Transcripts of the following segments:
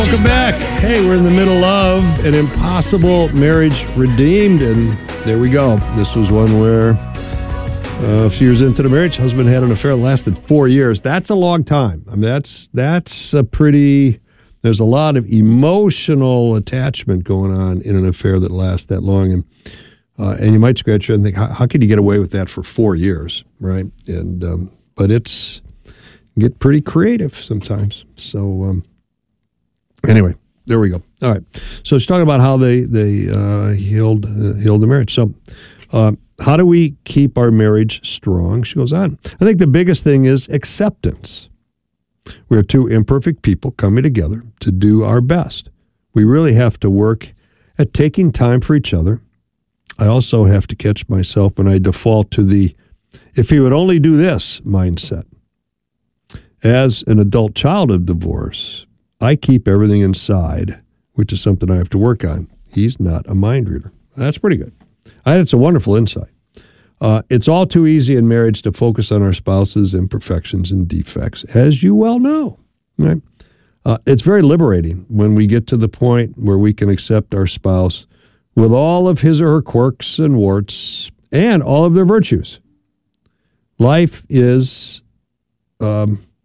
Welcome back. Hey, we're in the middle of An Impossible Marriage Redeemed, and there we go. This was one where a few years into the marriage, husband had an affair that lasted 4 years. That's a long time. I mean, that's a pretty. There's a lot of emotional attachment going on in an affair that lasts that long, and you might scratch your head and think, how could you get away with that for 4 years, right? And but it's get pretty creative sometimes. So. Anyway, there we go. All right. So it's talking about how they healed the marriage. So how do we keep our marriage strong? She goes on. I think the biggest thing is acceptance. We're two imperfect people coming together to do our best. We really have to work at taking time for each other. I also have to catch myself when I default to the if he would only do this mindset. As an adult child of divorce, I keep everything inside, which is something I have to work on. He's not a mind reader. That's pretty good. It's a wonderful insight. It's all too easy in marriage to focus on our spouse's imperfections and defects, as you well know. Right? It's very liberating when we get to the point where we can accept our spouse with all of his or her quirks and warts and all of their virtues. Life is, a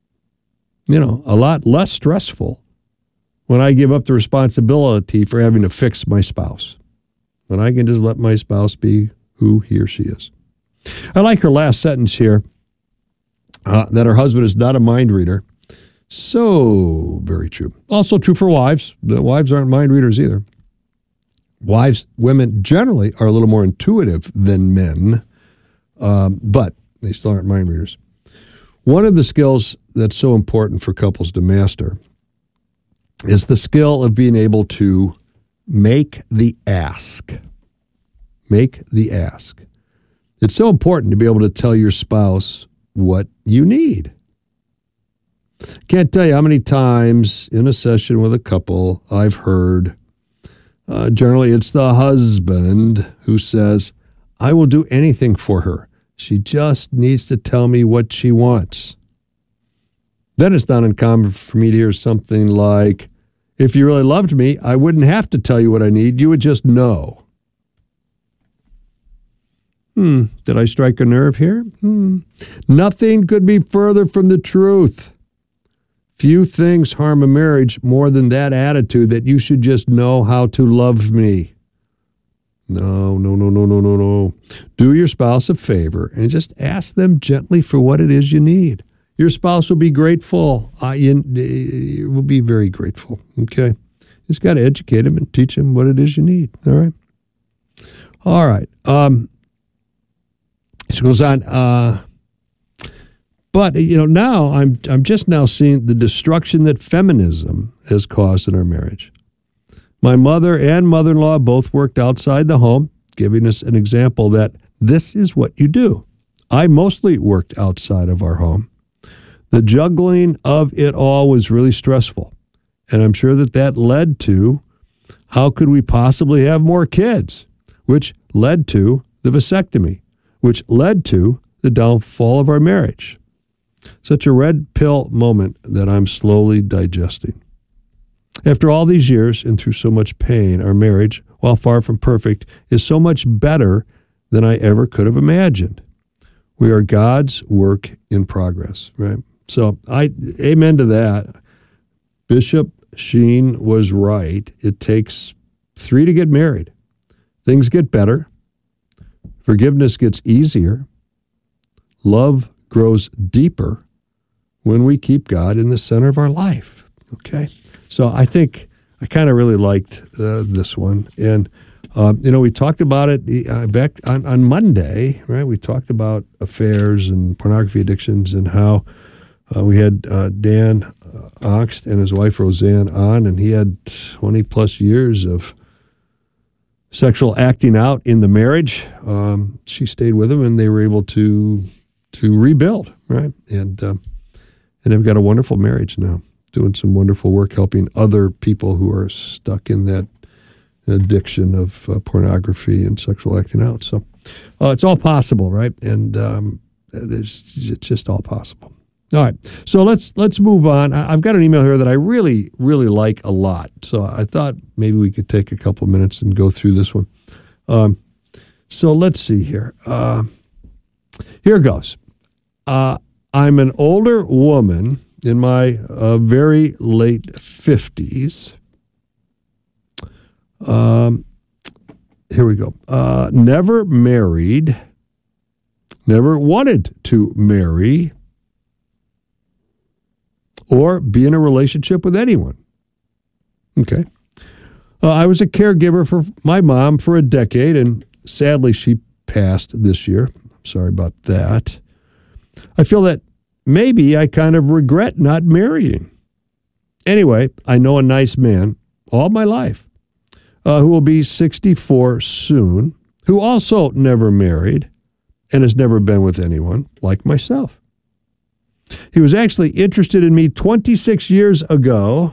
lot less stressful when I give up the responsibility for having to fix my spouse. When I can just let my spouse be who he or she is. I like her last sentence here, that her husband is not a mind reader. So very true. Also true for wives. The wives aren't mind readers either. Women generally are a little more intuitive than men, but they still aren't mind readers. One of the skills that's so important for couples to master is the skill of being able to make the ask. Make the ask. It's so important to be able to tell your spouse what you need. Can't tell you how many times in a session with a couple I've heard, generally it's the husband who says, I will do anything for her. She just needs to tell me what she wants. Then it's not uncommon for me to hear something like, if you really loved me, I wouldn't have to tell you what I need. You would just know. Did I strike a nerve here? Nothing could be further from the truth. Few things harm a marriage more than that attitude that you should just know how to love me. No. Do your spouse a favor and just ask them gently for what it is you need. Your spouse will be grateful. You will be very grateful. Okay? Just got to educate him and teach him what it is you need. All right? All right. She goes on. But, now I'm just now seeing the destruction that feminism has caused in our marriage. My mother and mother-in-law both worked outside the home, giving us an example that this is what you do. I mostly worked outside of our home. The juggling of it all was really stressful. And I'm sure that led to how could we possibly have more kids, which led to the vasectomy, which led to the downfall of our marriage. Such a red pill moment that I'm slowly digesting. After all these years and through so much pain, our marriage, while far from perfect, is so much better than I ever could have imagined. We are God's work in progress, right? So amen to that. Bishop Sheen was right. It takes 3 to get married. Things get better. Forgiveness gets easier. Love grows deeper when we keep God in the center of our life. Okay? So I think I kind of really liked this one. And, we talked about it back on Monday, right? We talked about affairs and pornography addictions and how we had Dan Oxt and his wife Roseanne on, and he had 20 plus years of sexual acting out in the marriage. She stayed with him, and they were able to rebuild, right? And they've got a wonderful marriage now, doing some wonderful work helping other people who are stuck in that addiction of pornography and sexual acting out. So it's all possible, right? And it's just all possible. All right. So let's move on. I've got an email here that I really, really like a lot. So I thought maybe we could take a couple minutes and go through this one. So let's see here. Here goes. I'm an older woman in my very late 50s. Here we go. Never married. Never wanted to marry or be in a relationship with anyone. Okay. I was a caregiver for my mom for a decade, and sadly she passed this year. I'm sorry about that. I feel that maybe I kind of regret not marrying. Anyway, I know a nice man all my life who will be 64 soon, who also never married and has never been with anyone like myself. He was actually interested in me 26 years ago,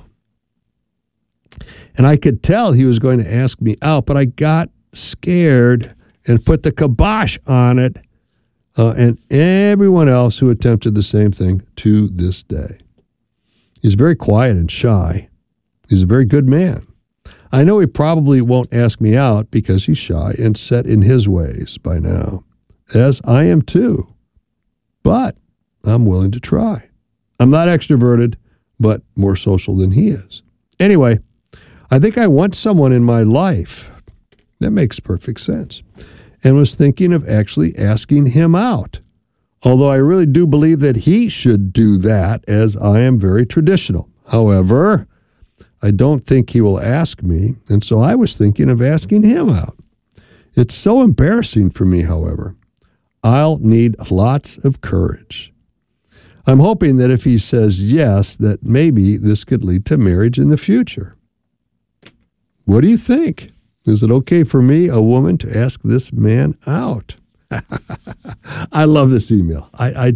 and I could tell he was going to ask me out, but I got scared and put the kibosh on it, and everyone else who attempted the same thing to this day. He's very quiet and shy. He's a very good man. I know he probably won't ask me out because he's shy and set in his ways by now, as I am too. But I'm willing to try. I'm not extroverted, but more social than he is. Anyway, I think I want someone in my life. That makes perfect sense. And was thinking of actually asking him out. Although I really do believe that he should do that, as I am very traditional. However, I don't think he will ask me, and so I was thinking of asking him out. It's so embarrassing for me, however. I'll need lots of courage. I'm hoping that if he says yes, that maybe this could lead to marriage in the future. What do you think? Is it okay for me, a woman, to ask this man out? I love this email.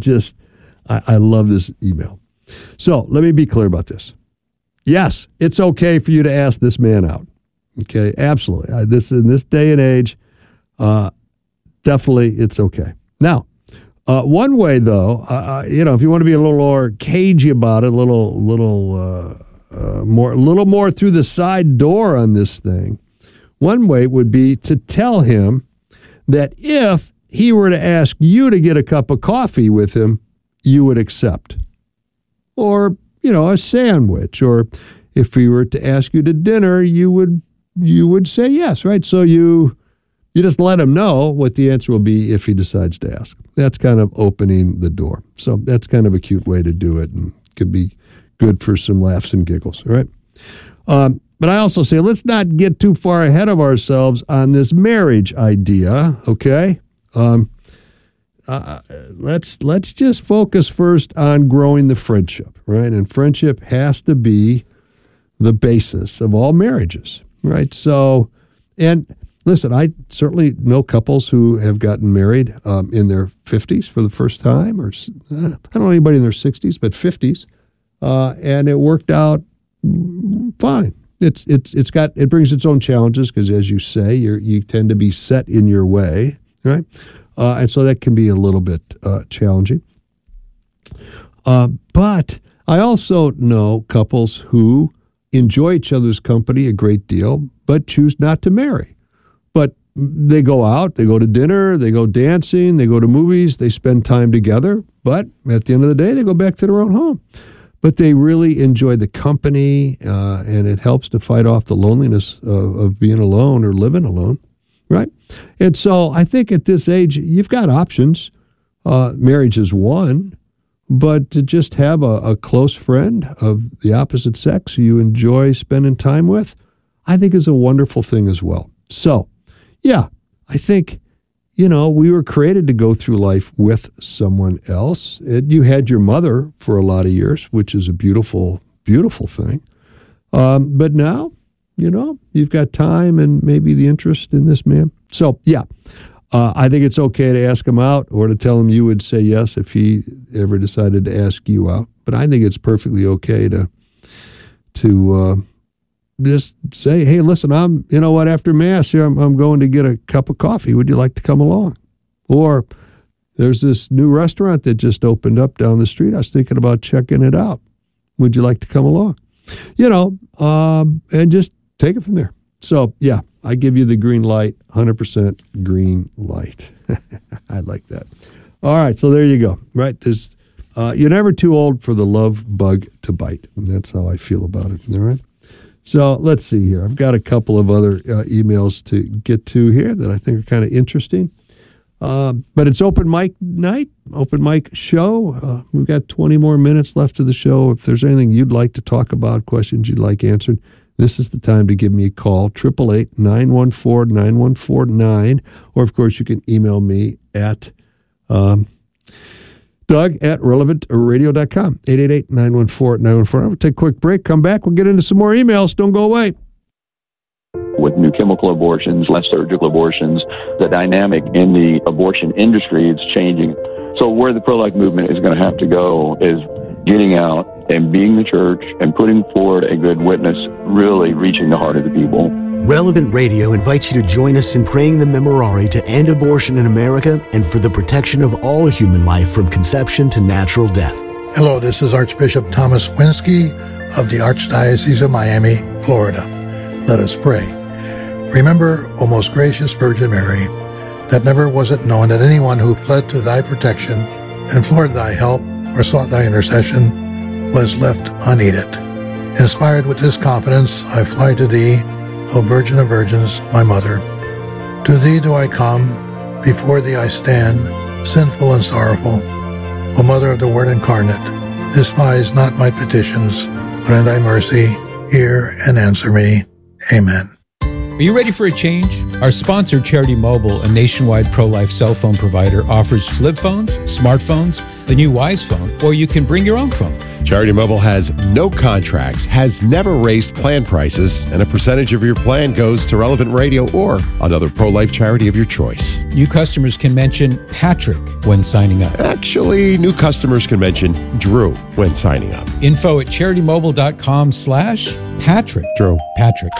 I love this email. So let me be clear about this. Yes, it's okay for you to ask this man out. Okay, absolutely. In this day and age, definitely it's okay. Now, one way though, if you want to be a little more cagey about it, a little more through the side door on this thing, one way would be to tell him that if he were to ask you to get a cup of coffee with him, you would accept. Or, a sandwich. Or if he were to ask you to dinner, you would say yes, right? So you just let him know what the answer will be if he decides to ask. That's kind of opening the door. So that's kind of a cute way to do it and could be good for some laughs and giggles, all right? But I also say, let's not get too far ahead of ourselves on this marriage idea, okay? Let's just focus first on growing the friendship, right? And friendship has to be the basis of all marriages, right? So, and listen, I certainly know couples who have gotten married in their 50s for the first time, or I don't know anybody in their 60s, but 50s, and it worked out fine. It brings its own challenges because, as you say, you tend to be set in your way, right? And so that can be a little bit challenging. But I also know couples who enjoy each other's company a great deal, but choose not to marry. But they go out, they go to dinner, they go dancing, they go to movies, they spend time together. But at the end of the day, they go back to their own home. But they really enjoy the company, and it helps to fight off the loneliness of being alone or living alone, right? And so I think at this age, you've got options. Marriage is one, but to just have a close friend of the opposite sex who you enjoy spending time with, I think is a wonderful thing as well. So, yeah, I think, we were created to go through life with someone else. You had your mother for a lot of years, which is a beautiful, beautiful thing. But now, you've got time and maybe the interest in this man. So, yeah, I think it's okay to ask him out or to tell him you would say yes if he ever decided to ask you out. But I think it's perfectly okay to just say, hey, listen, after Mass here, I'm going to get a cup of coffee. Would you like to come along? Or, there's this new restaurant that just opened up down the street. I was thinking about checking it out. Would you like to come along? And just take it from there. So, yeah, I give you the green light, 100% green light. I like that. All right, so there you go. Right, you're never too old for the love bug to bite. And that's how I feel about it. All right. So let's see here. I've got a couple of other emails to get to here that I think are kind of interesting. But it's open mic night, open mic show. We've got 20 more minutes left of the show. If there's anything you'd like to talk about, questions you'd like answered, this is the time to give me a call, 888-914-9149. Or, of course, you can email me at Doug@relevantradio.com, 888-914-9149. We'll take a quick break, come back, we'll get into some more emails. Don't go away. With new chemical abortions, less surgical abortions, the dynamic in the abortion industry is changing. So where the pro-life movement is going to have to go is getting out and being the church and putting forward a good witness, really reaching the heart of the people. Relevant Radio invites you to join us in praying the Memorare to end abortion in America and for the protection of all human life from conception to natural death. Hello, this is Archbishop Thomas Winsky of the Archdiocese of Miami, Florida. Let us pray. Remember, O most gracious Virgin Mary, that never was it known that anyone who fled to thy protection, implored thy help, or sought thy intercession, was left unaided. Inspired with this confidence, I fly to thee, O Virgin of Virgins, my Mother. To thee do I come, before thee I stand, sinful and sorrowful. O Mother of the Word incarnate, despise not my petitions, but in thy mercy hear and answer me. Amen. Are you ready for a change? Our sponsor, Charity Mobile, a nationwide pro-life cell phone provider, offers flip phones, smartphones, the new Wise phone, or you can bring your own phone. Charity Mobile has no contracts, has never raised plan prices, and a percentage of your plan goes to Relevant Radio or another pro-life charity of your choice. New customers can mention Patrick when signing up. Actually, new customers can mention Drew when signing up. Info at CharityMobile.com/Patrick. Drew. Patrick.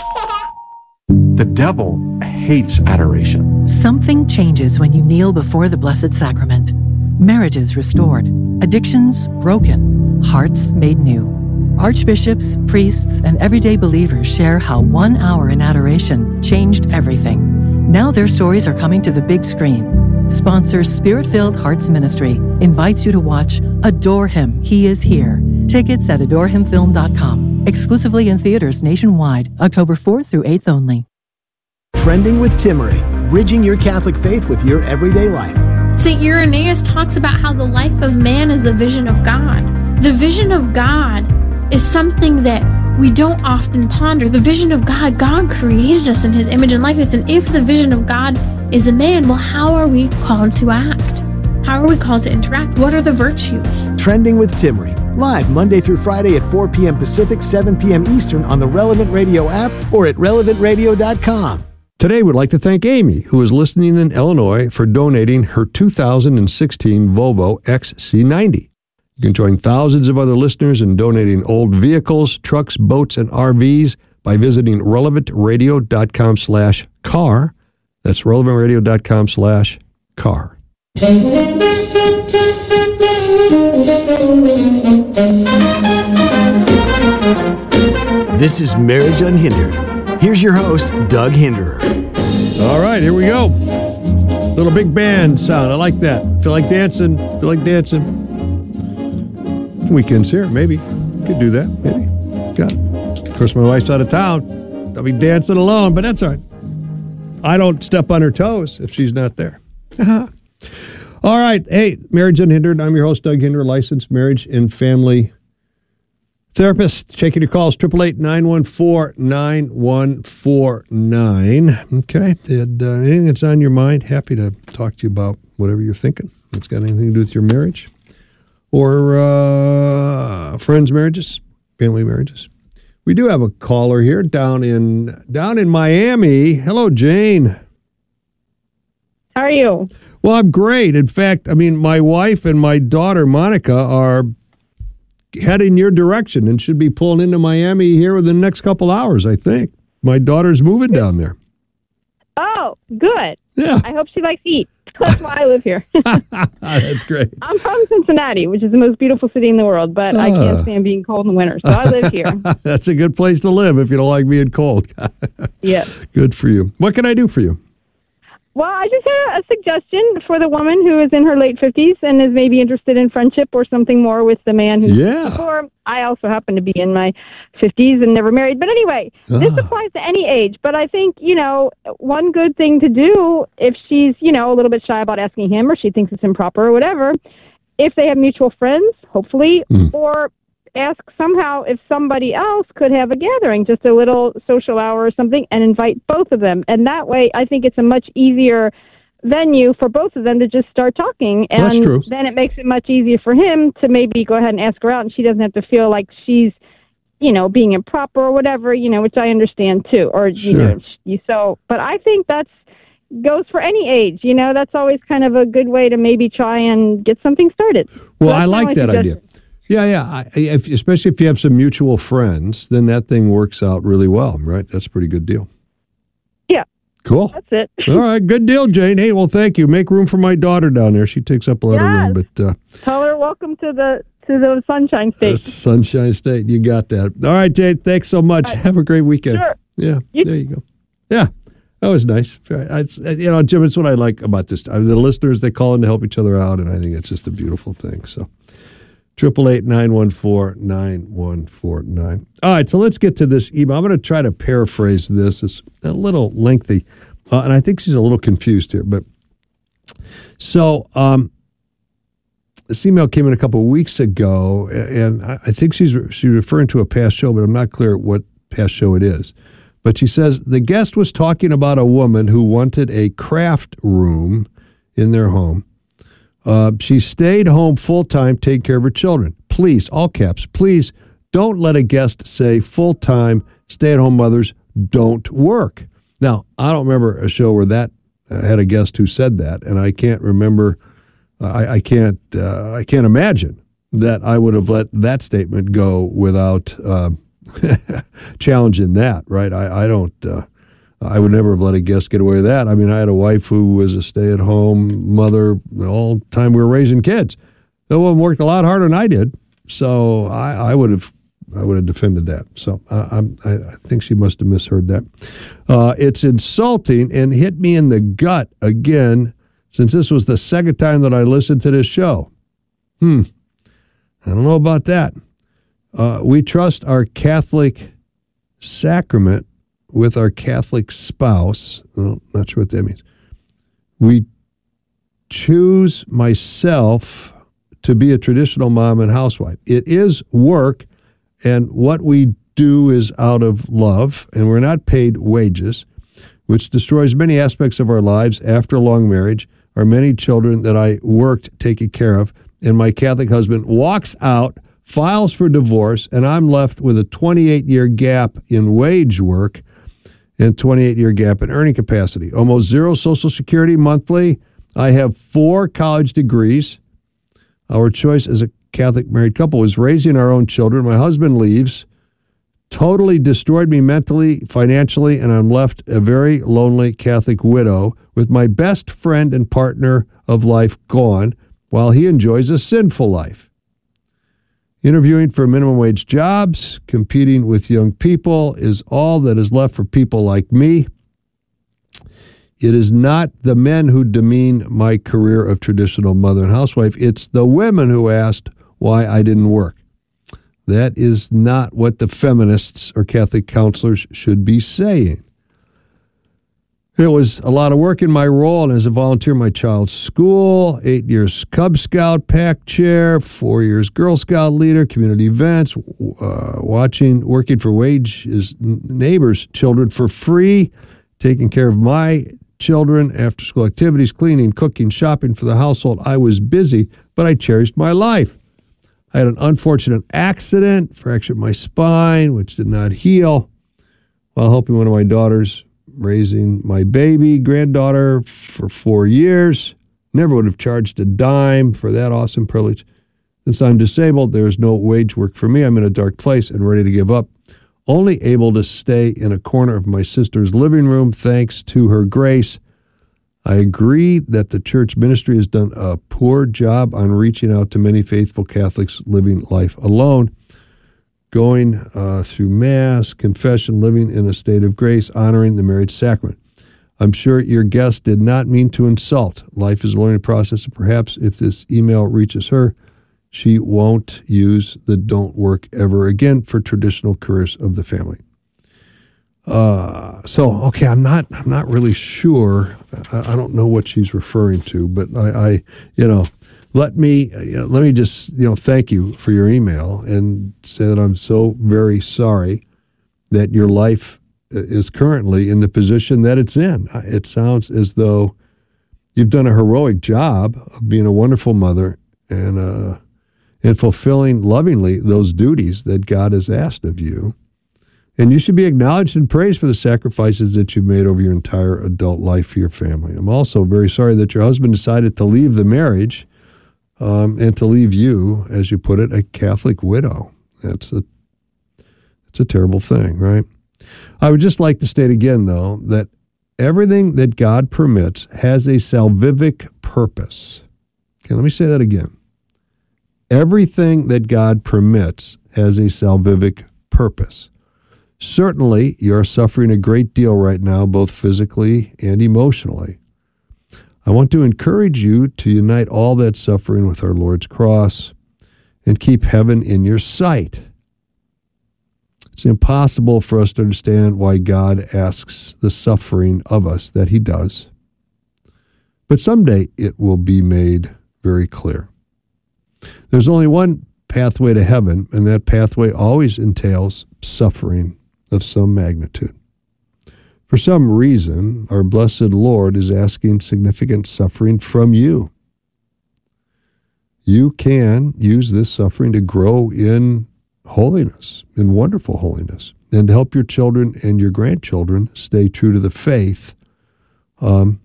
The devil hates adoration. Something changes when you kneel before the Blessed Sacrament. Marriages restored, addictions broken, hearts made new. Archbishops, priests, and everyday believers share how 1 hour in adoration changed everything. Now their stories are coming to the big screen. Sponsor Spirit-Filled Hearts Ministry invites you to watch Adore Him, He Is Here. Tickets at adorehimfilm.com. Exclusively in theaters nationwide, October 4th through 8th only. Trending with Timmery, bridging your Catholic faith with your everyday life. St. Irenaeus talks about how the life of man is a vision of God. The vision of God is something that we don't often ponder. The vision of God, God created us in His image and likeness. And if the vision of God is a man, well, how are we called to act? How are we called to interact? What are the virtues? Trending with Timmery, live Monday through Friday at 4 p.m. Pacific, 7 p.m. Eastern on the Relevant Radio app or at relevantradio.com. Today, we'd like to thank Amy, who is listening in Illinois, for donating her 2016 Volvo XC90. You can join thousands of other listeners in donating old vehicles, trucks, boats, and RVs by visiting relevantradio.com/car. That's relevantradio.com/car. This is Marriage Unhindered. Here's your host, Doug Hinderer. All right, here we go. Little big band sound. I like that. Feel like dancing. Weekends here, maybe. Could do that, maybe. Got it. Of course, my wife's out of town. I'll be dancing alone, but that's all right. I don't step on her toes if she's not there. All right. Hey, Marriage Unhindered. I'm your host, Doug Hinderer, licensed marriage and family therapist. Taking your calls, 888-914-9149. Okay. Anything that's on your mind, happy to talk to you about whatever you're thinking. It's got anything to do with your marriage or friends' marriages, family marriages. We do have a caller here down in Miami. Hello, Jane. How are you? Well, I'm great. In fact, my wife and my daughter, Monica, are heading your direction and should be pulling into Miami here within the next couple hours, I think. My daughter's moving down there. Oh, Oh, good. Yeah. I hope she likes to eat. That's why I live here. That's great. I'm from Cincinnati, which is the most beautiful city in the world, but I can't stand being cold in the winter, so I live here. That's a good place to live if you don't like being cold. Yeah. Good for you. What can I do for you? Well, I just had a suggestion for the woman who is in her late 50s and is maybe interested in friendship or something more with the man who's 54. I also happen to be in my 50s and never married. But anyway, this applies to any age. But I think, one good thing to do if she's, a little bit shy about asking him or she thinks it's improper or whatever, if they have mutual friends, hopefully, or ask somehow if somebody else could have a gathering, just a little social hour or something, and invite both of them. And that way, I think it's a much easier venue for both of them to just start talking. And that's true. Then it makes it much easier for him to maybe go ahead and ask her out, and she doesn't have to feel like she's, being improper or whatever, which I understand too. Or, but I think that's goes for any age. That's always kind of a good way to maybe try and get something started. Well, I like that idea. Yeah. Especially if you have some mutual friends, then that thing works out really well, right? That's a pretty good deal. Yeah. Cool. That's it. All right. Good deal, Jane. Hey, well, thank you. Make room for my daughter down there. She takes up a lot of room. But tell her welcome to the Sunshine State. Sunshine State. You got that. All right, Jane. Thanks so much. Have a great weekend. Sure. Yeah. There you go. Yeah. That was nice. Jim, it's what I like about this. The listeners, they call in to help each other out, and I think it's just a beautiful thing. So 888-914-9149. All right, so let's get to this email. I'm going to try to paraphrase this. It's a little lengthy, and I think she's a little confused here. But so this email came in a couple of weeks ago, and I think she's referring to a past show, but I'm not clear what past show it is. But she says, the guest was talking about a woman who wanted a craft room in their home. She stayed home full-time, taking care of her children. Please, all caps, please don't let a guest say full-time stay-at-home mothers don't work. Now, I don't remember a show where that had a guest who said that, and I can't remember, I can't imagine that I would have let that statement go without challenging that, right? I would never have let a guest get away with that. I mean, I had a wife who was a stay-at-home mother all the time we were raising kids. That woman worked a lot harder than I did, so I would have defended that. So I think she must have misheard that. It's insulting and hit me in the gut again, since this was the second time that I listened to this show. I don't know about that. We trust our Catholic sacrament with our Catholic spouse. Well, not sure what that means. We choose myself to be a traditional mom and housewife. It is work, and what we do is out of love, and we're not paid wages, which destroys many aspects of our lives after a long marriage, our many children that I worked taking care of, and my Catholic husband walks out, files for divorce, and I'm left with a 28-year gap in wage work and 28-year gap in earning capacity. Almost zero Social Security monthly. I have 4 college degrees. Our choice as a Catholic married couple was raising our own children. My husband leaves, totally destroyed me mentally, financially, and I'm left a very lonely Catholic widow with my best friend and partner of life gone while he enjoys a sinful life. Interviewing for minimum wage jobs, competing with young people is all that is left for people like me. It is not the men who demean my career of traditional mother and housewife. It's the women who asked why I didn't work. That is not what the feminists or Catholic counselors should be saying. It was a lot of work in my role and as a volunteer in my child's school, 8 years Cub Scout pack chair, 4 years Girl Scout leader, community events, working for neighbors' children for free, taking care of my children, after school activities, cleaning, cooking, shopping for the household. I was busy, but I cherished my life. I had an unfortunate accident, fractured my spine, which did not heal, while helping one of my daughters raising my granddaughter for 4 years. Never would have charged a dime for that awesome privilege. Since I'm disabled, there's no wage work for me. I'm in a dark place and ready to give up. only able to stay in a corner of my sister's living room thanks to her grace. I agree that the church ministry has done a poor job on reaching out to many faithful Catholics living life alone, going through Mass, confession, living in a state of grace, honoring the marriage sacrament. I'm sure your guest did not mean to insult. Life is a learning process, and perhaps if this email reaches her, she won't use the don't work ever again for traditional careers of the family. Okay, I'm not really sure. I don't know what she's referring to, but let me just, thank you for your email and say that I'm so very sorry that your life is currently in the position that it's in. It sounds as though you've done a heroic job of being a wonderful mother and fulfilling lovingly those duties that God has asked of you. And you should be acknowledged and praised for the sacrifices that you've made over your entire adult life for your family. I'm also very sorry that your husband decided to leave the marriage and to leave you, as you put it, a Catholic widow. It's a terrible thing, right? I would just like to state again, though, that everything that God permits has a salvific purpose. Okay, let me say that again. Everything that God permits has a salvific purpose. Certainly, you're suffering a great deal right now, both physically and emotionally. I want to encourage you to unite all that suffering with our Lord's cross and keep heaven in your sight. It's impossible for us to understand why God asks the suffering of us that he does. But someday it will be made very clear. There's only one pathway to heaven, and that pathway always entails suffering of some magnitude. For some reason, our blessed Lord is asking significant suffering from you. You can use this suffering to grow in holiness, in wonderful holiness, and to help your children and your grandchildren stay true to the faith. And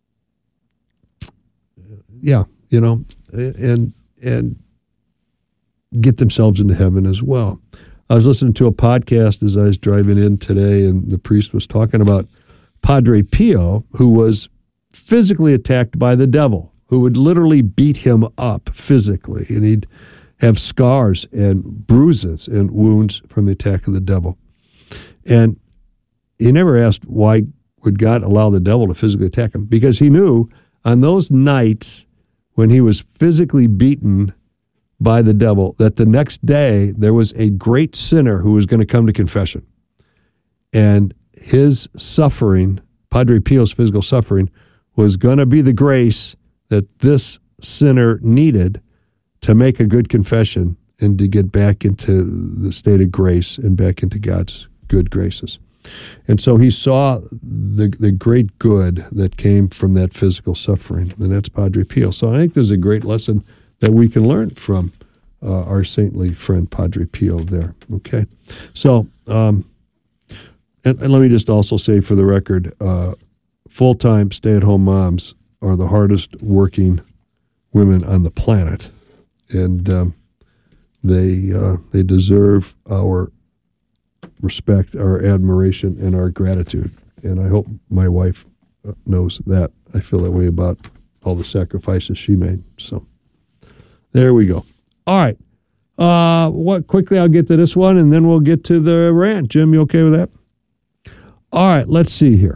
get themselves into heaven as well. I was listening to a podcast as I was driving in today, and the priest was talking about Padre Pio, who was physically attacked by the devil, who would literally beat him up physically, and he'd have scars and bruises and wounds from the attack of the devil. And he never asked why would God allow the devil to physically attack him, because he knew on those nights when he was physically beaten by the devil, that the next day there was a great sinner who was going to come to confession. And his suffering, Padre Pio's physical suffering, was going to be the grace that this sinner needed to make a good confession and to get back into the state of grace and back into God's good graces. And so he saw the great good that came from that physical suffering, and that's Padre Pio. So I think there's a great lesson that we can learn from our saintly friend Padre Pio there. Okay, so and let me just also say for the record, full-time stay-at-home moms are the hardest working women on the planet, and they deserve our respect, our admiration, and our gratitude. And I hope my wife knows that. I feel that way about all the sacrifices she made. So there we go. All right. Quickly, I'll get to this one, and then we'll get to the rant. Jim, you okay with that? All right. Let's see here.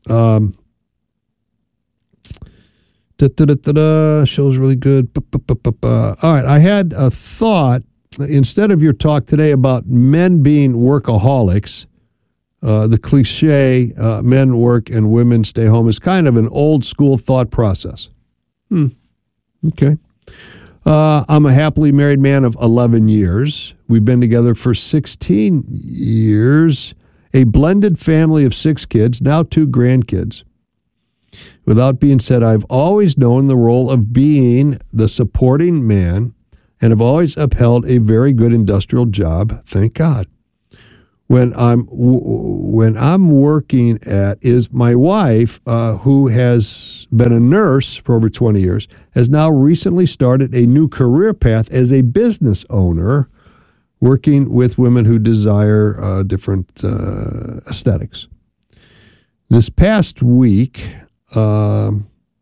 Show's really good. All right. I had a thought. Instead of your talk today about men being workaholics, the cliche, men work and women stay home, is kind of an old school thought process. Okay. I'm a happily married man of 11 years. We've been together for 16 years, a blended family of 6 kids, now 2 grandkids. Without being said, I've always known the role of being the supporting man and have always upheld a very good industrial job, thank God. When I'm working at is my wife, who has been a nurse for over 20 years, has now recently started a new career path as a business owner working with women who desire different aesthetics. This past week, my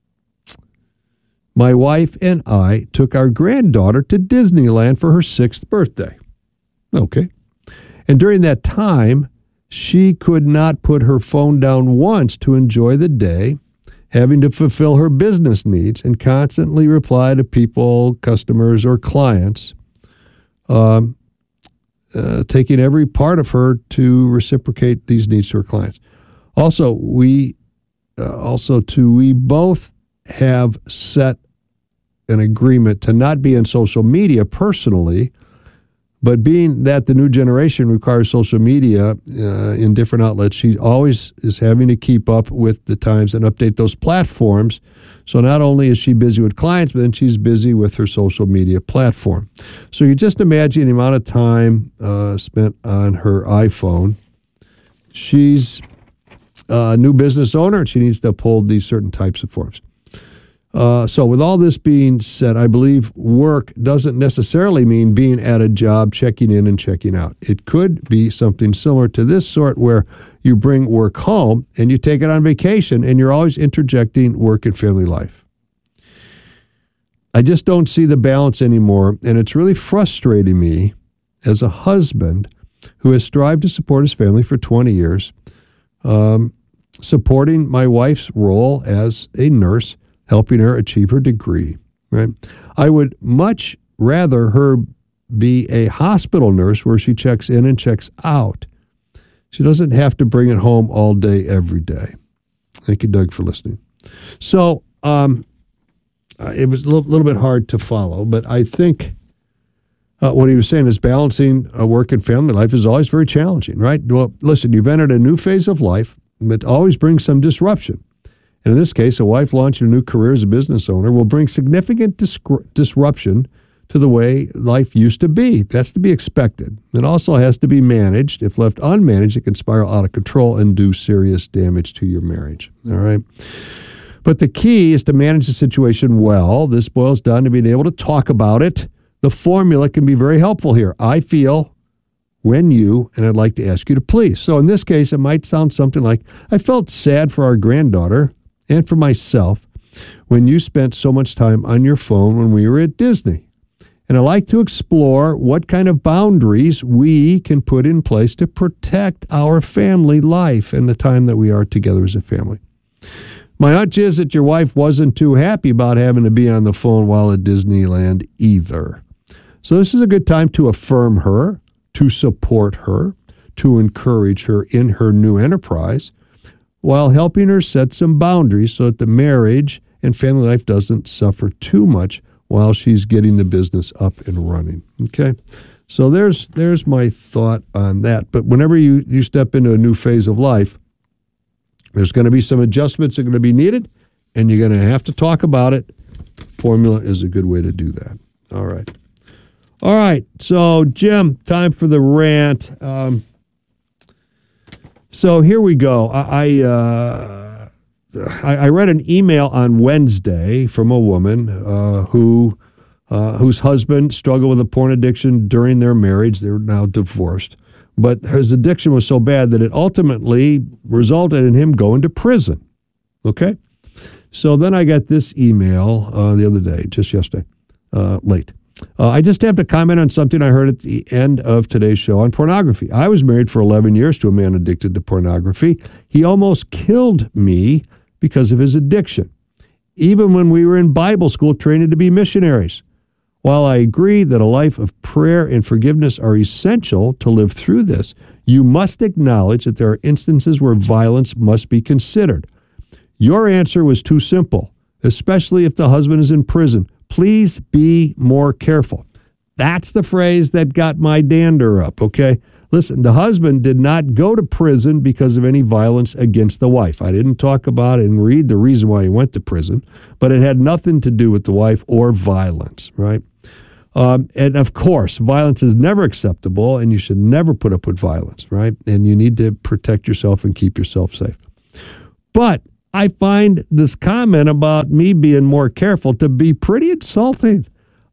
wife and I took our granddaughter to Disneyland for her 6th birthday. Okay. And during that time, she could not put her phone down once to enjoy the day, having to fulfill her business needs and constantly reply to people, customers, or clients, taking every part of her to reciprocate these needs to her clients. Also, we both have set an agreement to not be on social media personally, but being that the new generation requires social media in different outlets, she always is having to keep up with the times and update those platforms. So not only is she busy with clients, but then she's busy with her social media platform. So you just imagine the amount of time spent on her iPhone. She's a new business owner, and she needs to uphold these certain types of forms. So with all this being said, I believe work doesn't necessarily mean being at a job, checking in and checking out. It could be something similar to this sort where you bring work home and you take it on vacation and you're always interjecting work and family life. I just don't see the balance anymore, and it's really frustrating me as a husband who has strived to support his family for 20 years, supporting my wife's role as a nurse, helping her achieve her degree, right? I would much rather her be a hospital nurse where she checks in and checks out. She doesn't have to bring it home all day, every day. Thank you, Doug, for listening. So it was a little bit hard to follow, but I think what he was saying is balancing work and family life is always very challenging, right? Well, listen, you've entered a new phase of life, but always brings some disruption. And in this case, a wife launching a new career as a business owner will bring significant disruption to the way life used to be. That's to be expected. It also has to be managed. If left unmanaged, it can spiral out of control and do serious damage to your marriage. All right. But the key is to manage the situation well. This boils down to being able to talk about it. The formula can be very helpful here. I feel, when you, and I'd like to ask you to please. So in this case, it might sound something like, I felt sad for our granddaughter and for myself when you spent so much time on your phone when we were at Disney. And I'd like to explore what kind of boundaries we can put in place to protect our family life and the time that we are together as a family. My hunch is that your wife wasn't too happy about having to be on the phone while at Disneyland either. So this is a good time to affirm her, to support her, to encourage her in her new enterprise, while helping her set some boundaries so that the marriage and family life doesn't suffer too much while she's getting the business up and running. Okay? So there's my thought on that. But whenever you step into a new phase of life, there's going to be some adjustments that are going to be needed, and you're going to have to talk about it. Formula is a good way to do that. All right. All right. So, Jim, time for the rant. So here we go. I read an email on Wednesday from a woman whose husband struggled with a porn addiction during their marriage. They're now divorced. But his addiction was so bad that it ultimately resulted in him going to prison. Okay? So then I got this email the other day, just yesterday, late. I just have to comment on something I heard at the end of today's show on pornography. I was married for 11 years to a man addicted to pornography. He almost killed me because of his addiction, even when we were in Bible school training to be missionaries. While I agree that a life of prayer and forgiveness are essential to live through this, you must acknowledge that there are instances where violence must be considered. Your answer was too simple, especially if the husband is in prison. Please be more careful. That's the phrase that got my dander up, okay? Listen, the husband did not go to prison because of any violence against the wife. I didn't talk about it and read the reason why he went to prison, but it had nothing to do with the wife or violence, right? And of course, violence is never acceptable, and you should never put up with violence, right? And you need to protect yourself and keep yourself safe. But I find this comment about me being more careful to be pretty insulting.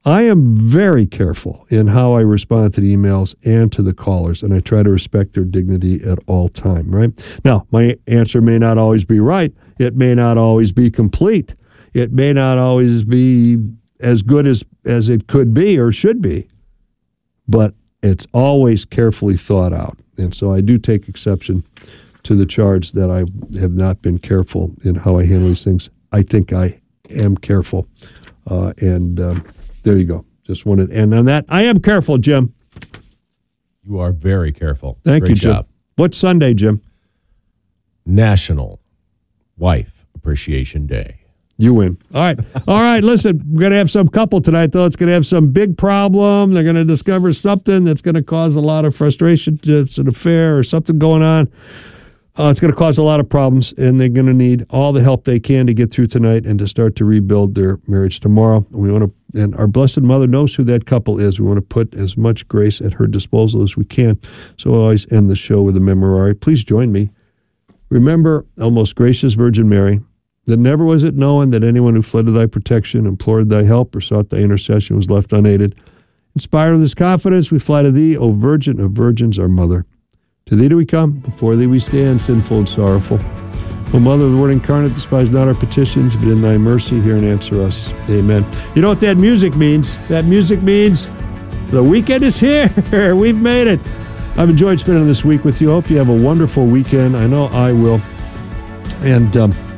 I am very careful in how I respond to the emails and to the callers, and I try to respect their dignity at all time, right? Now, my answer may not always be right. It may not always be complete. It may not always be as good as it could be or should be, but it's always carefully thought out. And so I do take exception to the charge that I have not been careful in how I handle these things. I think I am careful. There you go. Just wanted to end on that. I am careful, Jim. You are very careful. Thank Great you, Jim. job. What's Sunday, Jim? National Wife Appreciation Day. You win. All right. All right, listen, we're going to have some couple tonight, though. It's going to have some big problem. They're going to discover something that's going to cause a lot of frustration. It's an affair or something going on. It's going to cause a lot of problems, and they're going to need all the help they can to get through tonight and to start to rebuild their marriage tomorrow. And our Blessed Mother knows who that couple is. We want to put as much grace at her disposal as we can. So I always end the show with a memorare. Please join me. Remember, O most gracious Virgin Mary, that never was it known that anyone who fled to thy protection, implored thy help, or sought thy intercession was left unaided. Inspired with this confidence, we fly to thee, O Virgin of Virgins, our Mother. To thee do we come, before thee we stand, sinful and sorrowful. O Mother of the Word incarnate, despise not our petitions, but in thy mercy hear and answer us. Amen. You know what that music means? That music means the weekend is here. We've made it. I've enjoyed spending this week with you. Hope you have a wonderful weekend. I know I will. And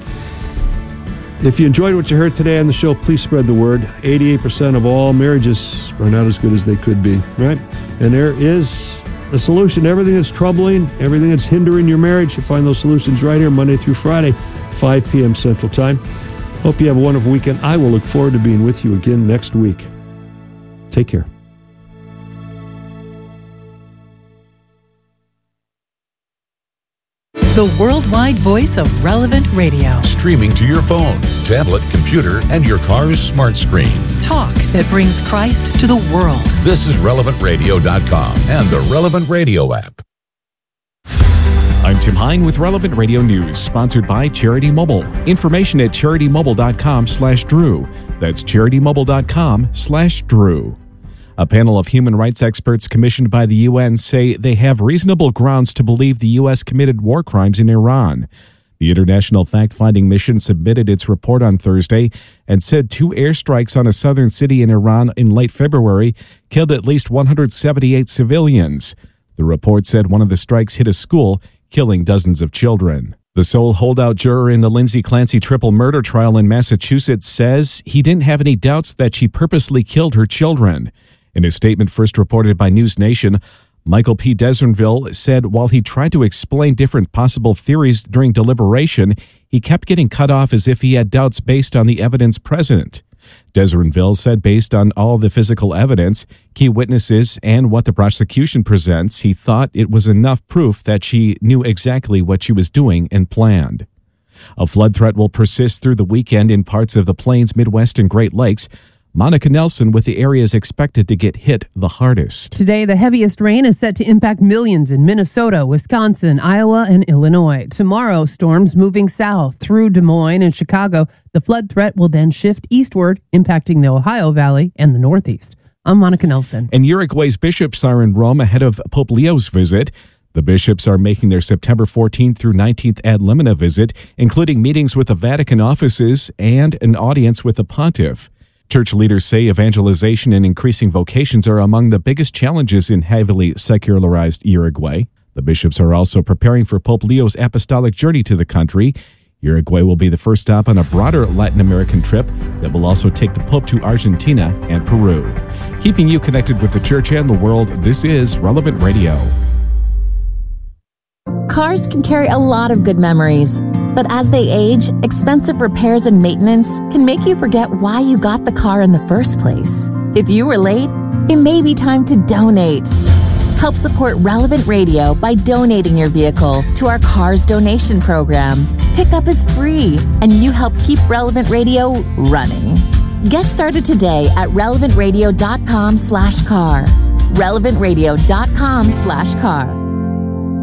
if you enjoyed what you heard today on the show, please spread the word. 88% of all marriages are not as good as they could be, right? And there is a solution. Everything that's troubling, everything that's hindering your marriage, you find those solutions right here Monday through Friday, 5 p.m. Central Time. Hope you have a wonderful weekend. I will look forward to being with you again next week. Take care. The worldwide voice of Relevant Radio. Streaming to your phone, tablet, computer, and your car's smart screen. Talk that brings Christ to the world. This is RelevantRadio.com and the Relevant Radio app. I'm Tim Hine with Relevant Radio News, sponsored by Charity Mobile. Information at CharityMobile.com/Drew. That's CharityMobile.com/Drew. A panel of human rights experts commissioned by the UN say they have reasonable grounds to believe the U.S. committed war crimes in Iran. The International Fact-Finding Mission submitted its report on Thursday and said 2 airstrikes on a southern city in Iran in late February killed at least 178 civilians. The report said one of the strikes hit a school, killing dozens of children. The sole holdout juror in the Lindsay Clancy triple murder trial in Massachusetts says he didn't have any doubts that she purposely killed her children. In a statement first reported by News Nation, Michael P. Desernville said while he tried to explain different possible theories during deliberation, he kept getting cut off as if he had doubts based on the evidence present. Desernville said based on all the physical evidence, key witnesses, and what the prosecution presents, he thought it was enough proof that she knew exactly what she was doing and planned. A flood threat will persist through the weekend in parts of the Plains, Midwest, and Great Lakes. Monica Nelson with the areas expected to get hit the hardest. Today, the heaviest rain is set to impact millions in Minnesota, Wisconsin, Iowa, and Illinois. Tomorrow, storms moving south through Des Moines and Chicago. The flood threat will then shift eastward, impacting the Ohio Valley and the Northeast. I'm Monica Nelson. And Uruguay's bishops are in Rome ahead of Pope Leo's visit. The bishops are making their September 14th through 19th ad limina visit, including meetings with the Vatican offices and an audience with the pontiff. Church leaders say evangelization and increasing vocations are among the biggest challenges in heavily secularized Uruguay. The bishops are also preparing for Pope Leo's apostolic journey to the country. Uruguay will be the first stop on a broader Latin American trip that will also take the Pope to Argentina and Peru. Keeping you connected with the church and the world, this is Relevant Radio. Cars can carry a lot of good memories, but as they age, expensive repairs and maintenance can make you forget why you got the car in the first place. If you were late, it may be time to donate. Help support Relevant Radio by donating your vehicle to our Cars Donation Program. Pickup is free, and you help keep Relevant Radio running. Get started today at relevantradio.com/car. relevantradio.com/car.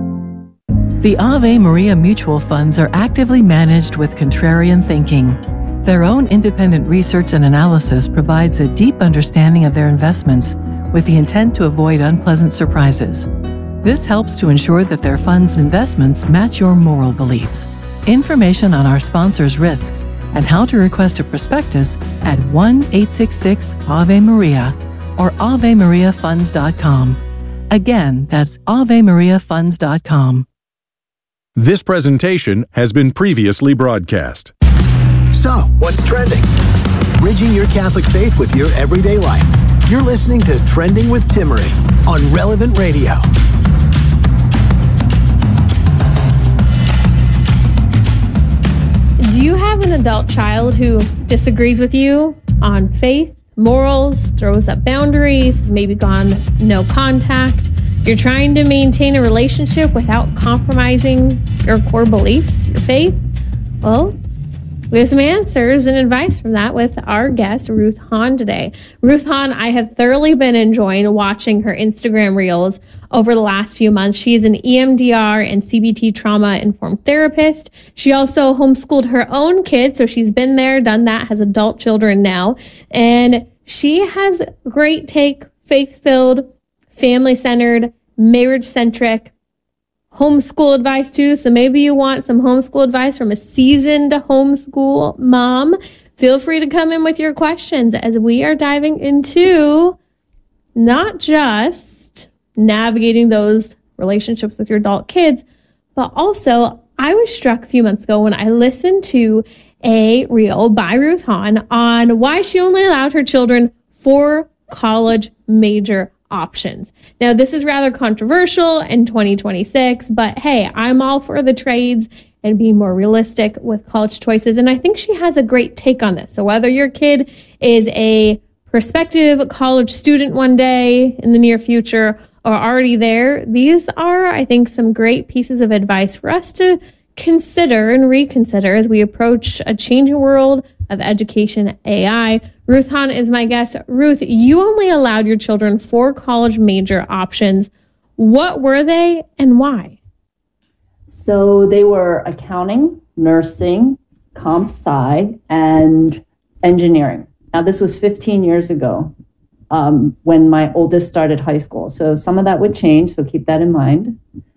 The Ave Maria mutual funds are actively managed with contrarian thinking. Their own independent research and analysis provides a deep understanding of their investments with the intent to avoid unpleasant surprises. This helps to ensure that their fund's investments match your moral beliefs. Information on our sponsors' risks and how to request a prospectus at 1-866-AVE-MARIA or AveMariaFunds.com. Again, that's AveMariaFunds.com. This presentation has been previously broadcast. So, what's trending? Bridging your Catholic faith with your everyday life. You're listening to Trending with Timmerie on Relevant Radio. Do you have an adult child who disagrees with you on faith, morals, throws up boundaries, has maybe gone no contact? You're trying to maintain a relationship without compromising your core beliefs, your faith? Well, we have some answers and advice from that with our guest, Ruth Hahn, today. Ruth Hahn, I have thoroughly been enjoying watching her Instagram reels over the last few months. She is an EMDR and CBT trauma-informed therapist. She also homeschooled her own kids, so she's been there, done that, has adult children now. And she has great take, faith-filled, family-centered, marriage-centric, homeschool advice too. So maybe you want some homeschool advice from a seasoned homeschool mom. Feel free to come in with your questions as we are diving into not just navigating those relationships with your adult kids, but also I was struck a few months ago when I listened to a reel by Ruth Hahn on why she only allowed her children 4 college major options. Now, this is rather controversial in 2026, but hey, I'm all for the trades and being more realistic with college choices. And I think she has a great take on this. So whether your kid is a prospective college student one day in the near future or already there, these are, I think, some great pieces of advice for us to consider and reconsider as we approach a changing world of education AI. Ruth Hahn is my guest. Ruth, you only allowed your children 4 college major options. What were they and why? So they were accounting, nursing, comp sci, and engineering. Now, this was 15 years ago when my oldest started high school. So some of that would change, so keep that in mind.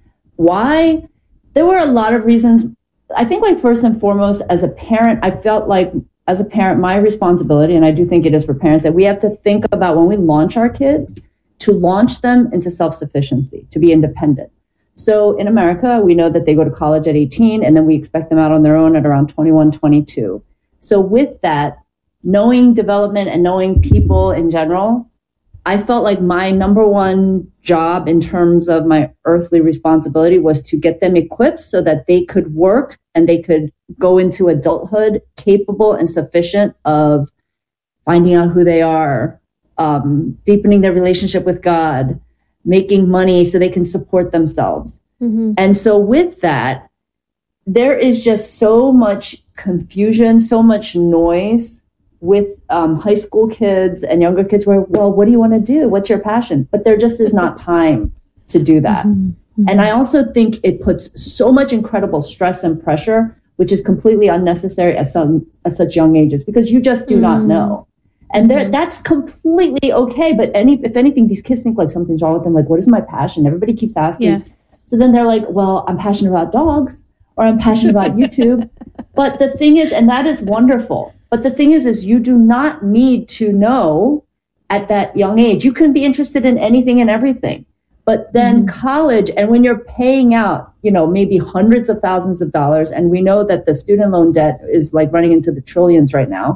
Why? There were a lot of reasons. I think, like, first and foremost, as a parent, I felt like as a parent, my responsibility, and I do think it is for parents, that we have to think about when we launch our kids to launch them into self-sufficiency, to be independent. So in America, we know that they go to college at 18 and then we expect them out on their own at around 21, 22. So with that, knowing development and knowing people in general, I felt like my number one job in terms of my earthly responsibility was to get them equipped so that they could work and they could go into adulthood capable and sufficient of finding out who they are, deepening their relationship with God, making money so they can support themselves. Mm-hmm. And so with that, there is just so much confusion, so much noise with high school kids and younger kids where, well, what do you want to do? What's your passion? But there just is not time to do that. Mm-hmm. And I also think it puts so much incredible stress and pressure, which is completely unnecessary at such young ages, because you just do not know. And that's completely okay. But if anything, these kids think like something's wrong with them. Like, what is my passion? Everybody keeps asking. Yes. So then they're like, well, I'm passionate about dogs, or I'm passionate about YouTube. But the thing is, and that is wonderful. But the thing is you do not need to know at that young age. You can be interested in anything and everything. But then college, and when you're paying out, maybe hundreds of thousands of dollars, and we know that the student loan debt is like running into the trillions right now,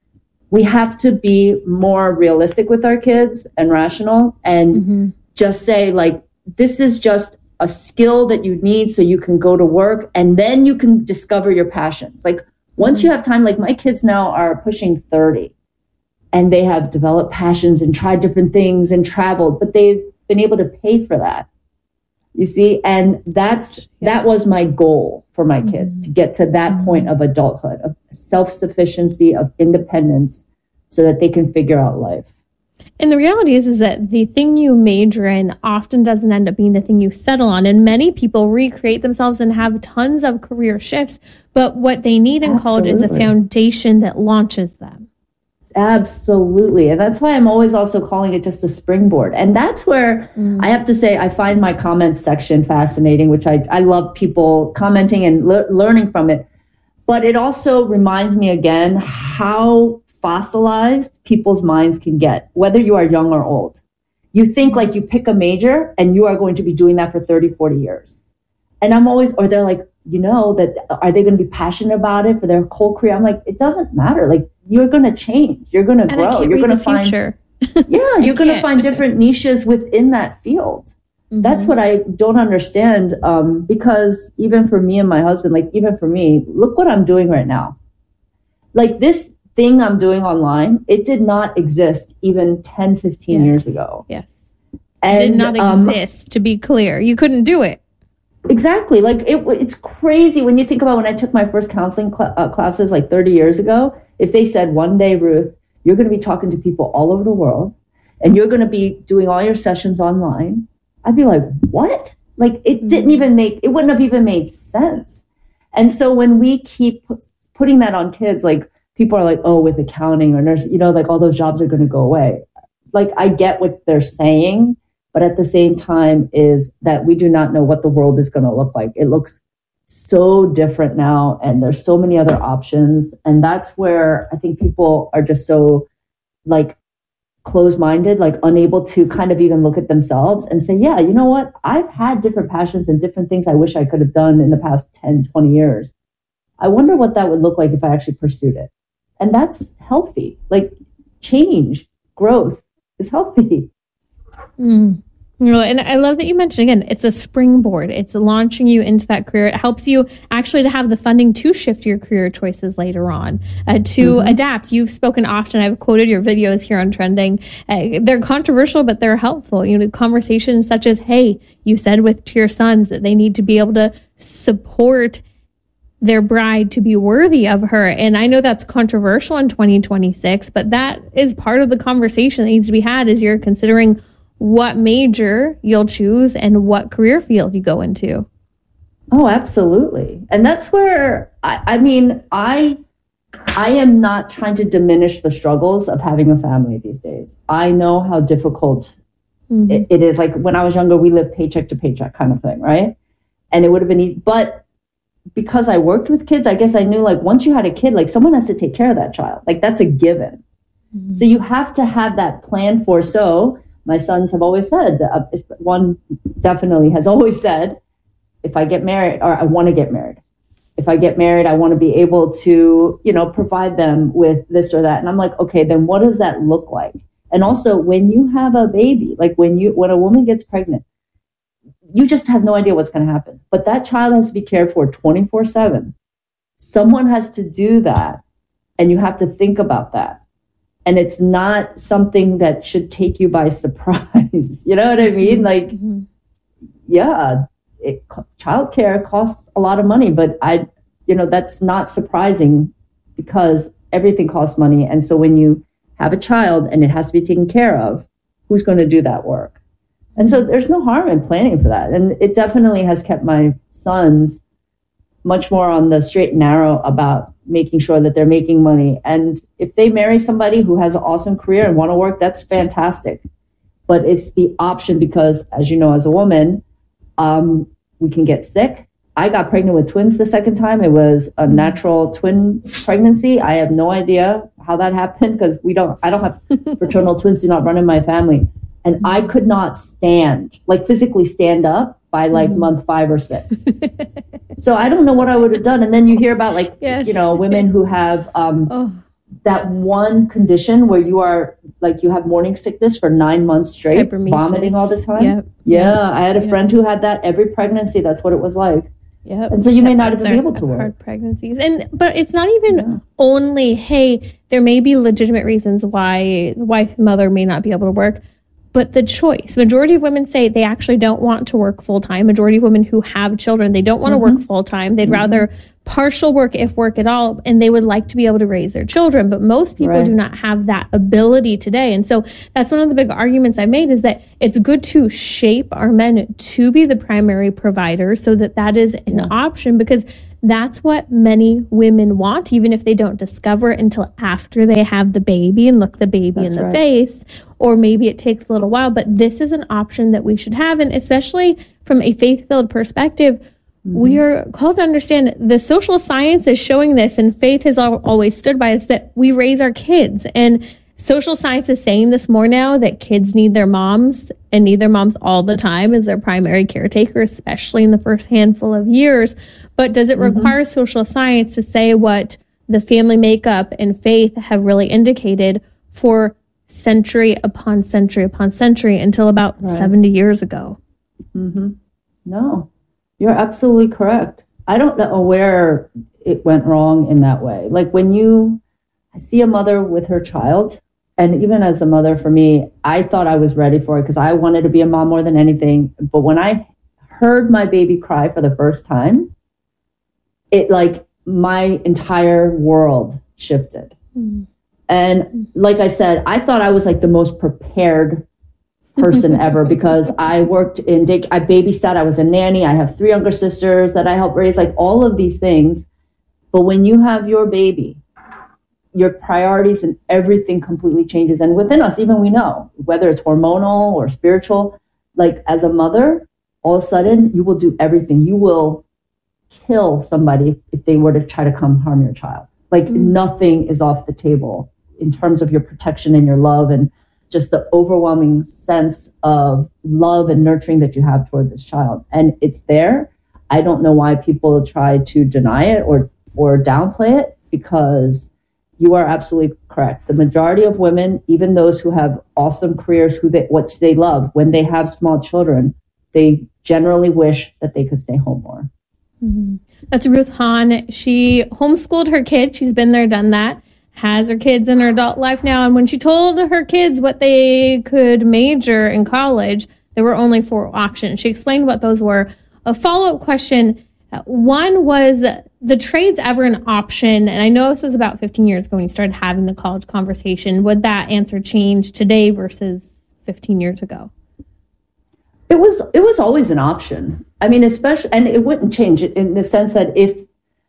we have to be more realistic with our kids and rational and just say, like, this is just a skill that you need so you can go to work and then you can discover your passions. Like, once you have time, like my kids now are pushing 30 and they have developed passions and tried different things and traveled, but they've been able to pay for that. You see, and that was my goal for my kids, to get to that point of adulthood, of self-sufficiency, of independence, so that they can figure out life. And the reality is that the thing you major in often doesn't end up being the thing you settle on. And many people recreate themselves and have tons of career shifts. But what they need in college is a foundation that launches them. Absolutely. And that's why I'm always also calling it just a springboard. And that's where I have to say, I find my comments section fascinating, which I love people commenting and learning from it. But it also reminds me again how fossilized people's minds can get, whether you are young or old. You think like you pick a major and you are going to be doing that for 30, 40 years. And I'm always, or they're like, are they going to be passionate about it for their whole career? I'm like, it doesn't matter. Like, you're going to change. You're going to grow. You're going to find, you're going to find different niches within that field. Mm-hmm. That's what I don't understand. Because even for me and my husband, like even for me, look what I'm doing right now. Like this thing I'm doing online, it did not exist even 10, 15 years ago. Yes. And, it did not exist, to be clear. You couldn't do it. Exactly. Like it's crazy when you think about when I took my first counseling classes like 30 years ago. If they said one day, Ruth, you're going to be talking to people all over the world and you're going to be doing all your sessions online, I'd be like, what? Like it wouldn't have even made sense. And so when we keep putting that on kids, like people are like, oh, with accounting or nurse, like all those jobs are going to go away. Like I get what they're saying. But at the same time is that we do not know what the world is going to look like. It looks so different now, and there's so many other options. And that's where I think people are just so like closed-minded, like unable to kind of even look at themselves and say, yeah, you know what? I've had different passions and different things I wish I could have done in the past 10, 20 years. I wonder what that would look like if I actually pursued it. And that's healthy. Like change, growth is healthy. And I love that you mentioned, again, it's a springboard. It's launching you into that career. It helps you actually to have the funding to shift your career choices later on, to adapt. You've spoken often. I've quoted your videos here on Trending. They're controversial, but they're helpful. Conversations such as, hey, you said to your sons that they need to be able to support their bride to be worthy of her. And I know that's controversial in 2026, but that is part of the conversation that needs to be had as you're considering what major you'll choose and what career field you go into. Oh, absolutely. And that's where, I am not trying to diminish the struggles of having a family these days. I know how difficult it is. Like when I was younger, we lived paycheck to paycheck kind of thing, right? And it would have been easy. But because I worked with kids, I guess I knew like once you had a kid, like someone has to take care of that child. Like that's a given. So you have to have that plan for. So my sons have always said, one definitely has always said, if I get married, or I want to get married. If I get married, I want to be able to, provide them with this or that. And I'm like, okay, then what does that look like? And also when you have a baby, like when a woman gets pregnant, you just have no idea what's going to happen. But that child has to be cared for 24/7. Someone has to do that. And you have to think about that. And it's not something that should take you by surprise. You know what I mean? Like, childcare costs a lot of money, but that's not surprising because everything costs money. And so when you have a child and it has to be taken care of, who's going to do that work? And so there's no harm in planning for that. And it definitely has kept my sons much more on the straight and narrow about making sure that they're making money. And if they marry somebody who has an awesome career and want to work, that's fantastic. But it's the option because, as you know, as a woman, we can get sick. I got pregnant with twins the second time. It was a natural twin pregnancy. I have no idea how that happened because I don't have fraternal twins, do not run in my family. And I could not physically stand up by month 5 or 6. So I don't know what I would have done. And then you hear about women who have that one condition where you are you have morning sickness for 9 months straight, vomiting all the time. Yep. Yeah. I had a friend who had that every pregnancy. That's what it was like. Yep. And so you may not even be able to work. Hard pregnancies. But it's not even only, hey, there may be legitimate reasons why the wife and mother may not be able to work. But the choice, majority of women say they actually don't want to work full time. Majority of women who have children, they don't want to work full time. They'd rather partial work, if work at all, and they would like to be able to raise their children. But most people do not have that ability today. And so that's one of the big arguments I made, is that it's good to shape our men to be the primary provider so that that is an option, because that's what many women want, even if they don't discover it until after they have the baby and look the baby in the face, or maybe it takes a little while. But this is an option that we should have. And especially from a faith-filled perspective, we are called to understand the social science is showing this, and faith has always stood by us, that we raise our kids. And social science is saying this more now, that kids need their moms and need their moms all the time as their primary caretaker, especially in the first handful of years. But does it require social science to say what the family makeup and faith have really indicated for century upon century upon century until about 70 years ago? No. You're absolutely correct. I don't know where it went wrong in that way. Like when you see a mother with her child, and even as a mother for me, I thought I was ready for it because I wanted to be a mom more than anything. But when I heard my baby cry for the first time, it like my entire world shifted. And like I said, I thought I was like the most prepared person ever, because I worked in I babysat, I was a nanny, I have 3 younger sisters that I help raise, like all of these things. But when you have your baby, your priorities and everything completely changes. And within us, even we know, whether it's hormonal or spiritual, like as a mother, all of a sudden you will do everything. You will kill somebody if they were to try to come harm your child. Like nothing is off the table in terms of your protection and your love, and just the overwhelming sense of love and nurturing that you have toward this child. And it's there. I don't know why people try to deny it or downplay it, because you are absolutely correct. The majority of women, even those who have awesome careers, which they love, when they have small children, they generally wish that they could stay home more. That's Ruth Hahn. She homeschooled her kids. She's been there, done that. Has her kids in her adult life now. And when she told her kids what they could major in college, there were only 4 options. She explained what those were. A follow-up question, one was, the trades ever an option? And I know this was about 15 years ago when you started having the college conversation. Would that answer change today versus 15 years ago? It was always an option. I mean, especially, and it wouldn't change it in the sense that if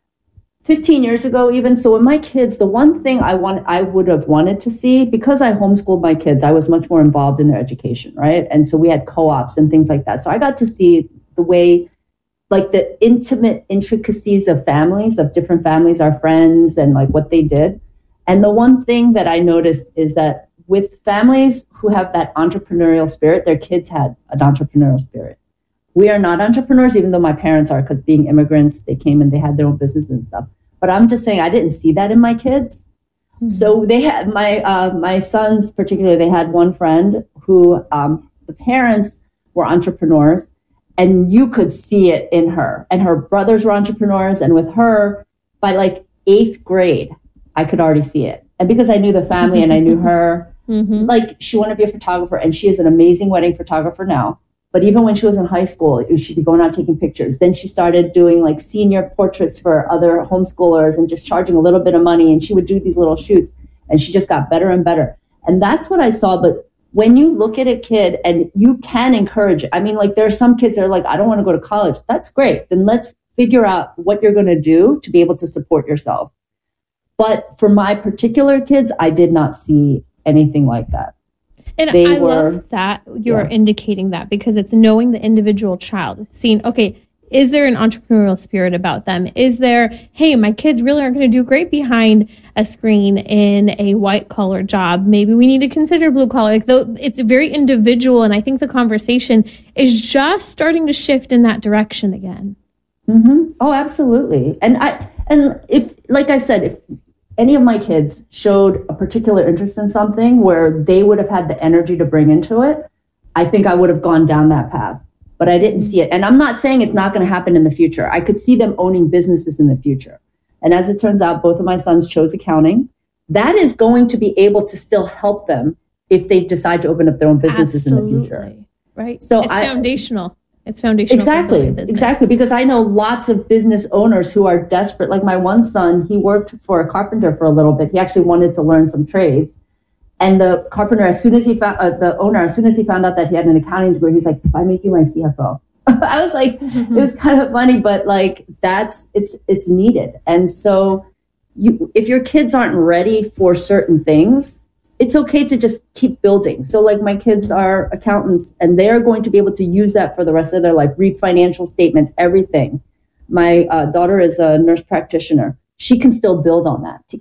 15 years ago, even so, when my kids, the one thing I would have wanted to see, because I homeschooled my kids, I was much more involved in their education, right? And so we had co-ops and things like that. So I got to see the way, like the intimate intricacies of families, of different families, our friends, and like what they did. And the one thing that I noticed is that with families who have that entrepreneurial spirit, their kids had an entrepreneurial spirit. We are not entrepreneurs, even though my parents are, because being immigrants, they came and they had their own business and stuff. But I'm just saying, I didn't see that in my kids. So they had my sons, particularly, they had one friend who the parents were entrepreneurs, and you could see it in her. And her brothers were entrepreneurs, and with her, by like 8th grade, I could already see it. And because I knew the family and I knew her, like she wanted to be a photographer, and she is an amazing wedding photographer now. But even when she was in high school, she'd be going out taking pictures. Then she started doing like senior portraits for other homeschoolers and just charging a little bit of money. And she would do these little shoots, and she just got better and better. And that's what I saw. But when you look at a kid and you can encourage it, I mean, like there are some kids that are like, I don't want to go to college. That's great. Then let's figure out what you're going to do to be able to support yourself. But for my particular kids, I did not see anything like that. And I love that you're indicating that, because it's knowing the individual child, seeing, okay, is there an entrepreneurial spirit about them? Is there, hey, my kids really aren't going to do great behind a screen in a white collar job. Maybe we need to consider blue collar. Like, though it's very individual. And I think the conversation is just starting to shift in that direction again. Oh, absolutely. And if, like I said, if any of my kids showed a particular interest in something where they would have had the energy to bring into it, I think I would have gone down that path. But I didn't see it. And I'm not saying it's not going to happen in the future. I could see them owning businesses in the future. And as it turns out, both of my sons chose accounting. That is going to be able to still help them if they decide to open up their own businesses in the future. Right. So it's foundational. It's foundational. Exactly. Because I know lots of business owners who are desperate. Like my one son, he worked for a carpenter for a little bit. He actually wanted to learn some trades. And the carpenter, as soon as he found out that he had an accounting degree, he's like, if I make you my CFO. I was like, it was kind of funny, but like it's needed. And so if your kids aren't ready for certain things, it's okay to just keep building. So like my kids are accountants and they're going to be able to use that for the rest of their life, read financial statements, everything. My daughter is a nurse practitioner. She can still build on that to